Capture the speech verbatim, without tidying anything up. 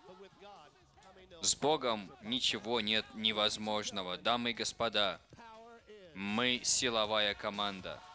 С Богом ничего нет невозможного. Дамы и господа, мы силовая команда.